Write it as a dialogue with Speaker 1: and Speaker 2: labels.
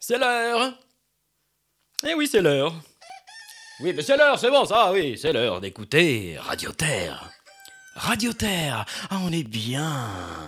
Speaker 1: C'est l'heure. Eh oui, c'est l'heure. Oui, mais c'est l'heure, c'est bon ça, oui, c'est l'heure d'écouter Radio Terre. Radio Terre, ah on est bien.